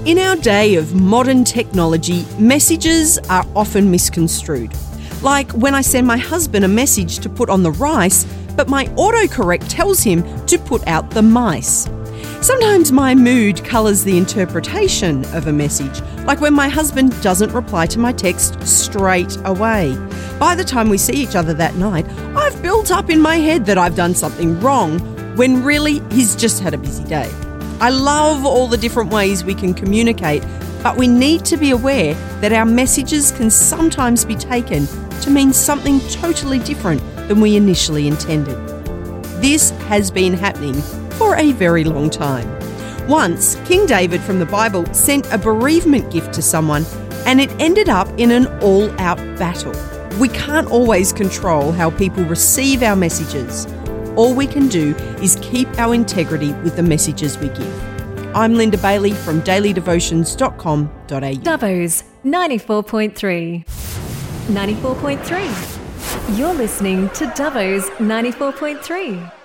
In our day of modern technology, messages are often misconstrued. Like when I send my husband a message to put on the rice, but my autocorrect tells him to put out the mice. Sometimes my mood colours the interpretation of a message, like when my husband doesn't reply to my text straight away. By the time we see each other that night, I've built up in my head that I've done something wrong, when really he's just had a busy day. I love all the different ways we can communicate, but we need to be aware that our messages can sometimes be taken to mean something totally different than we initially intended. This has been happening for a very long time. Once, King David from the Bible sent a bereavement gift to someone, and it ended up in an all-out battle. We can't always control how people receive our messages. All we can do is keep our integrity with the messages we give. I'm Linda Bailey from dailydevotions.com.au. Dubbo's 94.3. 94.3. You're listening to Dubbo's 94.3.